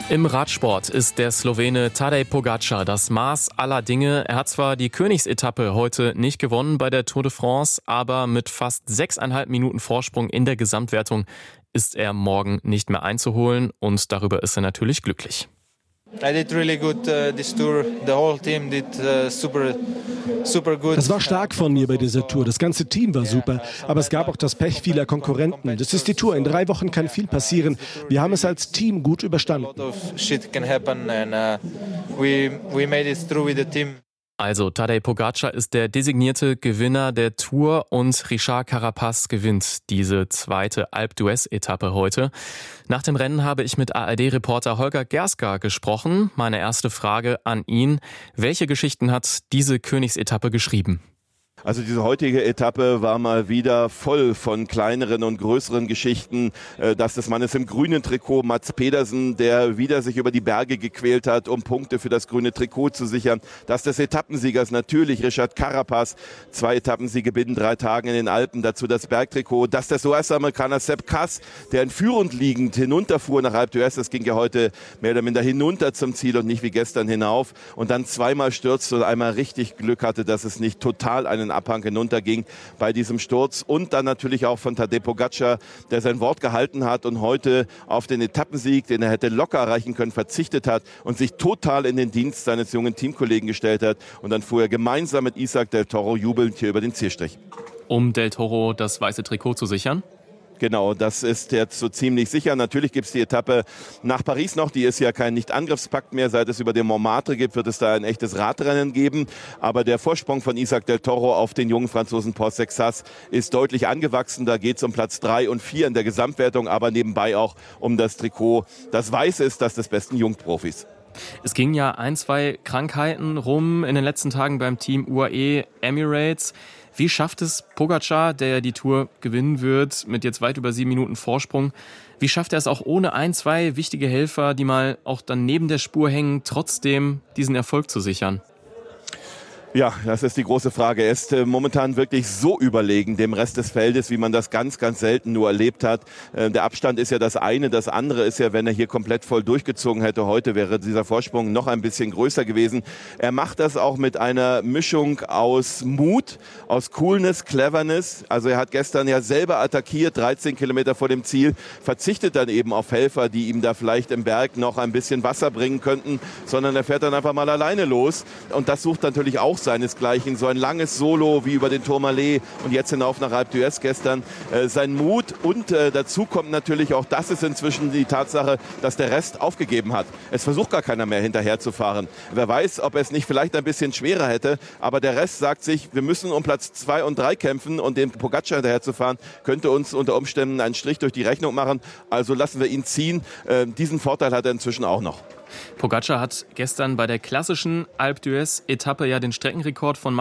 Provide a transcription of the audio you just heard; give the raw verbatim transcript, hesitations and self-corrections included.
Im Radsport ist der Slowene Tadej Pogačar das Maß aller Dinge. Er hat zwar die Königsetappe heute nicht gewonnen bei der Tour de France, aber mit fast sechseinhalb Minuten Vorsprung in der Gesamtwertung ist er morgen nicht mehr einzuholen und darüber ist er natürlich glücklich. I did really good uh, this tour. The whole team did uh, super, super good. Das war stark von mir bei dieser Tour. Das ganze Team war super. Aber es gab auch das Pech vieler Konkurrenten. Das ist die Tour. In drei Wochen kann viel passieren. Wir haben es als Team gut überstanden. A lot of shit can happen and uh, we we made it through with the team. Also Tadej Pogačar ist der designierte Gewinner der Tour und Richard Carapaz gewinnt diese zweite Alpe d'Huez-Etappe heute. Nach dem Rennen habe ich mit A R D-Reporter Holger Gerska gesprochen. Meine erste Frage an ihn: Welche Geschichten hat diese Königsetappe geschrieben? Also diese heutige Etappe war mal wieder voll von kleineren und größeren Geschichten. Das des Mannes im grünen Trikot, Mads Pedersen, der wieder sich über die Berge gequält hat, um Punkte für das grüne Trikot zu sichern. Das des Etappensiegers natürlich Richard Carapaz, zwei Etappensiege binnen drei Tagen in den Alpen, dazu das Bergtrikot. Das des U S-Amerikaners Sepp Kuss, der in führend liegend hinunterfuhr nach Alpe d'Huez. Das ging ja heute mehr oder minder hinunter zum Ziel und nicht wie gestern hinauf. Und dann zweimal stürzte und einmal richtig Glück hatte, dass es nicht total einen Abhang hinunterging bei diesem Sturz. Und dann natürlich auch von Tadej Pogačar, der sein Wort gehalten hat und heute auf den Etappensieg, den er hätte locker erreichen können, verzichtet hat und sich total in den Dienst seines jungen Teamkollegen gestellt hat. Und dann fuhr er gemeinsam mit Isaac Del Toro jubelnd hier über den Zielstrich. Um Del Toro das weiße Trikot zu sichern? Genau, das ist jetzt so ziemlich sicher. Natürlich gibt es die Etappe nach Paris noch. Die ist ja kein Nicht-Angriffspakt mehr. Seit es über den Montmartre gibt, wird es da ein echtes Radrennen geben. Aber der Vorsprung von Isaac Del Toro auf den jungen Franzosen Paul Sexas ist deutlich angewachsen. Da geht es um Platz drei und vier in der Gesamtwertung, aber nebenbei auch um das Trikot. Das Weiße ist das des besten Jungprofis. Es ging ja ein, zwei Krankheiten rum in den letzten Tagen beim Team U A E Emirates. Wie schafft es Pogačar, der die Tour gewinnen wird, mit jetzt weit über sieben Minuten Vorsprung, wie schafft er es auch ohne ein, zwei wichtige Helfer, die mal auch dann neben der Spur hängen, trotzdem diesen Erfolg zu sichern? Ja, das ist die große Frage. Er ist äh, momentan wirklich so überlegen dem Rest des Feldes, wie man das ganz, ganz selten nur erlebt hat. Äh, der Abstand ist ja das eine. Das andere ist ja, wenn er hier komplett voll durchgezogen hätte heute, wäre dieser Vorsprung noch ein bisschen größer gewesen. Er macht das auch mit einer Mischung aus Mut, aus Coolness, Cleverness. Also er hat gestern ja selber attackiert, dreizehn Kilometer vor dem Ziel, verzichtet dann eben auf Helfer, die ihm da vielleicht im Berg noch ein bisschen Wasser bringen könnten, sondern er fährt dann einfach mal alleine los. Und das sucht natürlich auch seinesgleichen. So ein langes Solo wie über den Tourmalet und jetzt hinauf nach Alpe d'Huez gestern. Äh, sein Mut und äh, dazu kommt natürlich auch, das ist inzwischen die Tatsache, dass der Rest aufgegeben hat. Es versucht gar keiner mehr hinterher zu fahren. Wer weiß, ob er es nicht vielleicht ein bisschen schwerer hätte, aber der Rest sagt sich, wir müssen um Platz zwei und drei kämpfen und dem Pogačar hinterher zu fahren, könnte uns unter Umständen einen Strich durch die Rechnung machen. Also lassen wir ihn ziehen. Äh, diesen Vorteil hat er inzwischen auch noch. Pogačar hat gestern bei der klassischen Alpe d'Huez-Etappe ja den Streckenrekord von